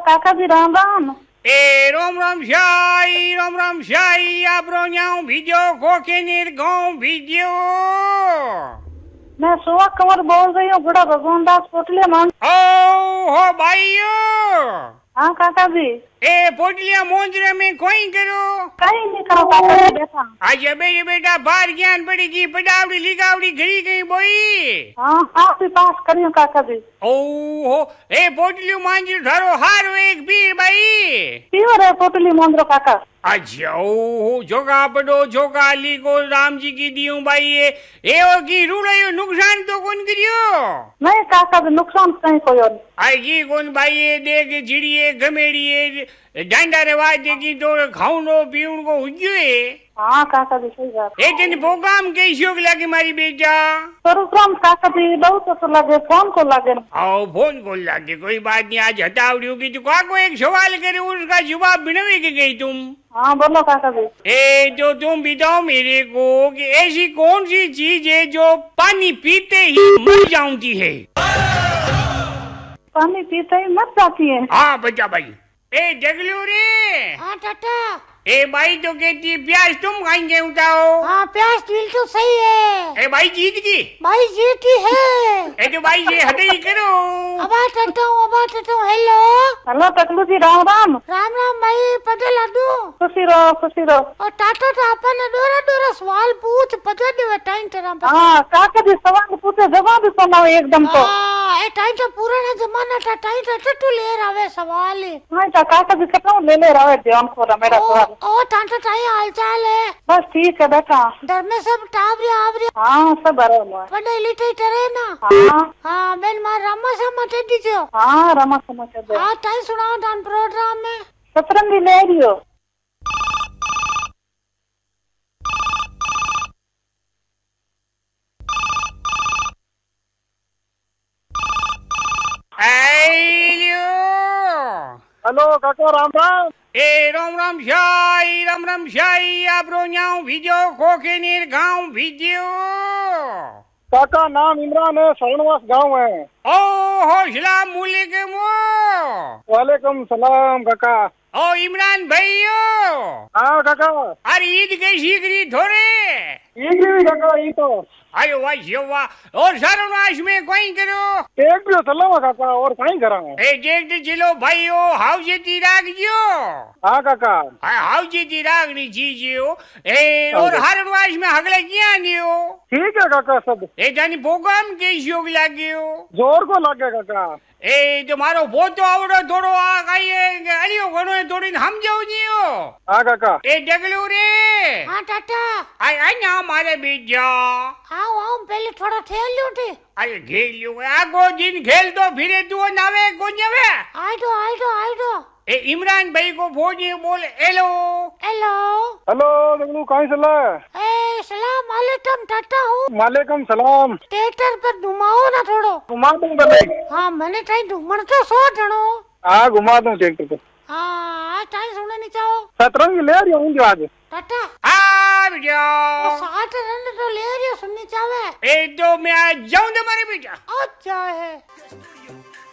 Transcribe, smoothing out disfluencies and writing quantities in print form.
काका जी राम राम। ए राम राम शाही आपरो न्याऊ भीजो खोखे नीर गाँव भीजो। मैं सुहा कंवर बोल रही हूँ, बड़ा भगवान दास पोटलिया मान। ओ हो भाइयो। हाँ काका जी। ए पोटलिया मोंजरे में कोई करो कहीं नहीं करो काका जी, बैठा। आज बेटे बेटा बाहर ज्ञान पड़ेगी, पटावड़ी लिखावड़ी घड़ी गई बोई। हाँ आप भी पास करियो काका जी। ओ हो ए पोटलियो मांजर धरो हारो एक बीर भाई। पीवर है पोटली मोंद्रो काका। अच्छा ओ जोगा बड़ो जोगा ली को राम जी की दियो भाई। ए ओ की रूड़ो नुकसान तो कौन करियो? नहीं काका जी, नुकसान कहीं कोई और। आई की कौन भाई देख चिड़िए गमेड़िए डांडा रेवाज देखी तो खाऊं पीऊं को हुए। हाँ काका जी सही बात। ए तेन प्रोग्राम के शौक लगे मारी बेटा? प्रोग्राम काका जी बहुत तो लगे, फोन को लगे। आओ फोन को लगे, कोई बात नहीं। आज हटावड़ी होगी तो को एक सवाल करे उसका जवाब बिनवे के गई तुम। हाँ बोलो काका जी। ए जो तुम बताओ मेरे को कि ऐसी कौन सी चीज है जो पानी पीते ही मर जाती है? पानी पीते ही मर जाती है? हाँ बच्चा भाई। ए जगलू रे। हाँ टाटा। ए भाई तो कहती है प्याज तुम खाएंगे उठाओ। हाँ प्याज बिल्कुल सही है। ए भाई जीत की। भाई जीती है। ए तो भाई ये हटाई करो। अब टाटा हेलो। हेलो टकलू जी राम राम। राम राम भाई पता लाडू। खुशी रहो खुशी रहो। और टाटा तो अपन डोरा डोरा सवाल पूछ पता देवे टाइम तेरा। हाँ काका जी सवाल पूछे जवाब भी सुनाओ एकदम तो। हाँ ए टाइम तो पुराना जमाना था, टाइम तो टट्टू ले रहा सवाल। हाँ काका जी कितना ले रहा ध्यान खोरा मेरा सवाल। ओ टाटा टाइम हाल चाल है? बस ठीक है बेटा। घर में सब टावरी आवरी? हाँ सब बराबर। पढ़े लिखे टरे ना? हाँ हाँ बेन मार रमा समा टेडी जो। हाँ रमा समझ दे। हाँ टाइम सुनाओ टाइम प्रोग्राम में। सतरंगी ले रही हो? हेलो काका राम राम। ए राम शाही आपरो न्याऊ भीजो खोखे नीर गाँव भीजो। काका नाम इमरान है, शरणवास गांव है। ओ हो सलाम वालेकुम। वालेकुम सलाम काका। ओ इमरान भाइयो। हाँ काका। अरे ईद कैसी करी थोड़े? ईद भी काका ई तो। अरे वाह वाह। और सर्वनाश में कोई करो? एक भी चलो काका और कहीं करा। ए देख चलो भाइयो हाउस ती राख जो। हाँ काका। हाउस ती राखनी चीज हो। ए और हरवास में हगले क्या नियो? ठीक है काका सब। ए जानी प्रोग्राम के शौक लागे हो? जोर को लागे काका। ए तुम्हारो वो तो आवड़ो थोड़ो आ गई है अलियो घणो थोड़ी हम जाओ जियो। हाँ काका। ए जगलू रे। हाँ टाटा। आई आई ना हमारे बीच जा। आओ आओ पहले थोड़ा खेल लूं थे। अरे खेल लूं आगो दिन खेल तो फिरे तू नावे को नवे। आई दो। ए इमरान भाई को फोन बोल हेलो। हेलो हेलो कहीं चला? ए सलाम वालेकुम टाटा हूँ। वालेकुम सलाम। ट्रैक्टर पर घुमाओ ना थोड़ो। घुमा दूंगा भाई। हाँ मैंने टाइम घूमण तो सो जणो। हाँ घुमा दूं ट्रैक्टर को। हाँ टाइम सुनने नहीं चाहो? सतरंगी ले रही हूँ आज। टाटा आ बेटा। 60 रन तो ले रही हो सुननी चाहे? ए तो मैं आ जाऊं तुम्हारे बेटा। अच्छा है।